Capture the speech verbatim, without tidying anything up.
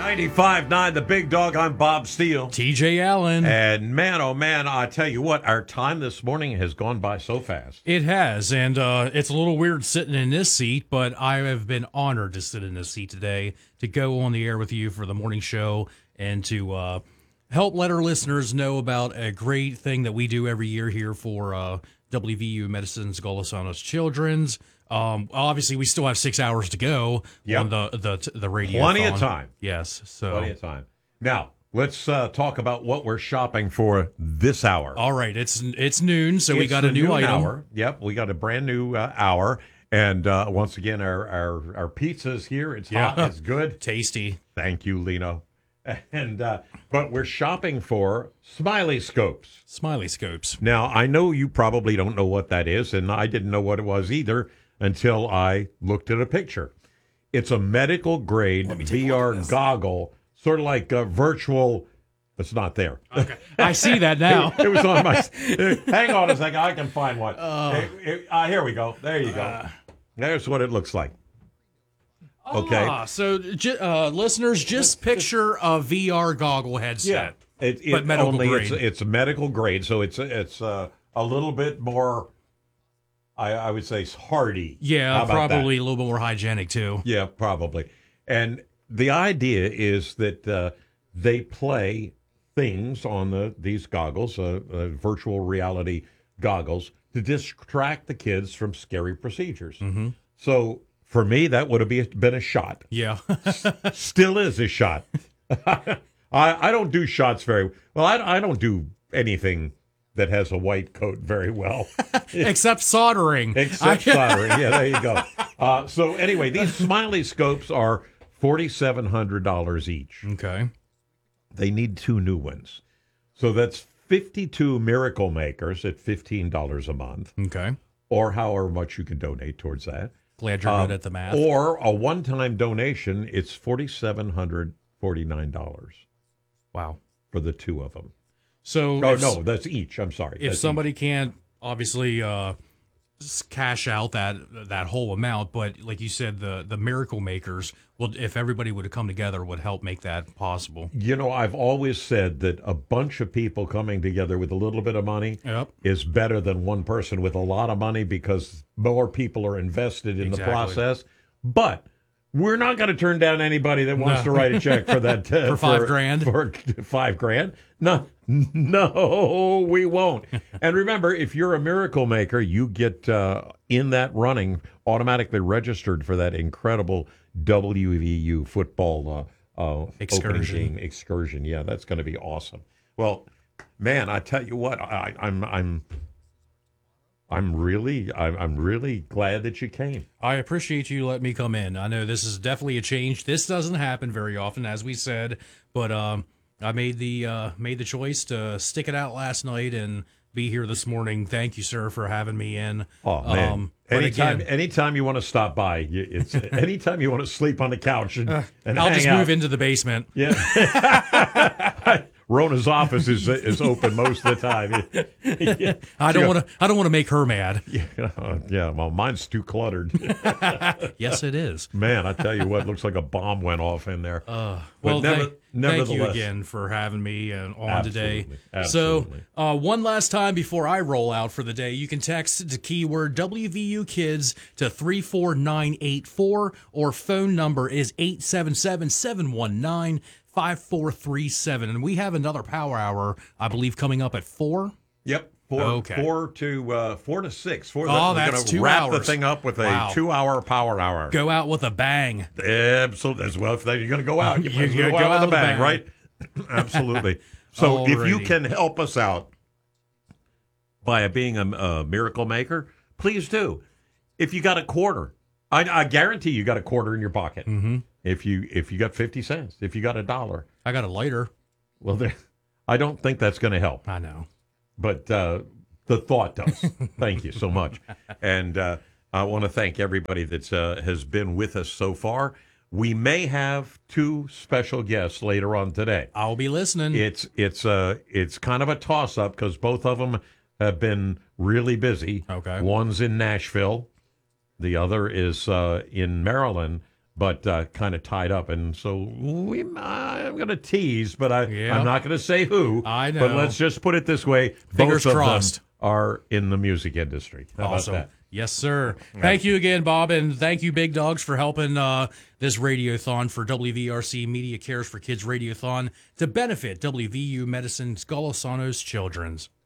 ninety-five point nine The Big Dog. I'm Bob Steele. T J Allen. And man, oh man, I tell you what, our time this morning has gone by so fast. It has, and uh, it's a little weird sitting in this seat, but I have been honored to sit in this seat today to go on the air with you for the morning show and to uh, help let our listeners know about a great thing that we do every year here for uh, W V U Medicine's Golasanos Children's. Um, obviously, we still have six hours to go Yep. on the the the radio. Plenty of time. Yes, so Plenty of time. Now, let's uh, talk about what we're shopping for this hour. all right, it's it's noon, so we It's got the a new noon item. hour. Yep, we got a brand new uh, hour. And uh, once again, our, our, our pizza's here. It's hot. Yeah. It's good. Tasty. Thank you, Lino. And uh, but we're shopping for Smiley Scopes. Smiley Scopes. Now, I know you probably don't know what that is, and I didn't know what it was either until I looked at a picture. It's a medical grade V R goggle, sort of like a virtual. It's not there. Okay, I see that now. It was on my. Hang on a second, I can find one. Uh, It- it- uh, here we go. There you go. Uh, There's what it looks like. Okay. Ah, so ju- uh, listeners, just picture a V R goggle headset. It, it But medical only grade. it's it's a medical grade, so it's it's uh, a little bit more. I, I would say hardy. Yeah, How about that? probably a little bit more hygienic too. Yeah, probably. And the idea is that uh, they play things on the these goggles, uh, uh, virtual reality goggles, to distract the kids from scary procedures. Mm-hmm. So for me, that would have be, been a shot. Yeah. Still is a shot. I, I don't do shots very well. I, I don't do anything that has a white coat very well. Except soldering. Except soldering. Yeah, there you go. Uh, so anyway, these Smiley Scopes are four thousand seven hundred dollars each. Okay. They need two new ones. So that's fifty-two Miracle Makers at fifteen dollars a month, Okay. or however much you can donate towards that. Glad you're Um, good at the math. Or a one-time donation, it's four thousand seven hundred forty-nine dollars Wow. for the two of them. So Oh, if, no, that's each. I'm sorry. if That's somebody can't obviously uh, s- cash out that that whole amount, but like you said, the the miracle makers, well, if everybody would have come together, would help make that possible. each. You know, I've always said that a bunch of people coming together with a little bit of money Yep. is better than one person with a lot of money because more people are invested in Exactly. the process. But we're not going to turn down anybody that wants No. to write a check for that uh, For five grand? For five grand? No, no, we won't. And remember, if you're a miracle maker, you get uh, in that running automatically registered for that incredible W V U football uh, uh, Excursion. opening game excursion. Yeah, that's going to be awesome. Well, man, I tell you what, I, I'm I'm I'm really I'm, I'm really glad that you came. I appreciate you letting me come in. I know this is definitely a change. This doesn't happen very often, as we said, but um, I made the uh, made the choice to stick it out last night and be here this morning. Thank you, sir, for having me in. Oh man! Um, but anytime, again- anytime you want to stop by, you- it's anytime you want to sleep on the couch and, and I'll hang just out. move into the basement. Yeah. Rona's office is is open most of the time. Yeah. I don't want to. I don't want to make her mad. Yeah, yeah, well, mine's too cluttered. Yes, it is. Man, I tell you what, looks like a bomb went off in there. Uh, But well, never- thank, thank you nevertheless- again for having me uh, on Absolutely, today. absolutely. So, uh, one last time before I roll out for the day, you can text the keyword W V U Kids to three four nine eight four, or phone number is eight seven seven, seven one nine, five four three seven. And we have another power hour, I believe, coming up at four. Yep. Four, Okay. four to uh, four to six. Four, Oh, we're that's gonna two wrap the hours. thing up with a Wow. two-hour power hour. Go out with a bang. Absolutely. As well, if you're going to go out, you You might as well gotta go, out with a bang, right? Absolutely. So, if you Alrighty. can help us out by being a, a miracle maker, please do. If you got a quarter, I, I guarantee you got a quarter in your pocket. Mm-hmm. If you if you got fifty cents, if you got a dollar, I got a lighter. well, there, I don't think that's going to help. I know. But uh, the thought does. Thank you so much. And uh, I want to thank everybody that uh, has been with us so far. We may have two special guests later on today. I'll be listening. It's it's uh it's kind of a toss up because both of them have been really busy. Okay. One's in Nashville, the other is uh, in Maryland. but uh, kind of tied up. And so we, I'm going to tease, but I, Yeah. I'm not going to say who. I But know. let's just put it this way. Fingers both of crossed. them are in the music industry. How Awesome. about that? Yes, sir. Thank you again, Bob, and thank you, Big Dogs, for helping uh, this radiothon for W V R C Media Cares for Kids Radiothon to benefit W V U Medicine's Golosanos Children's.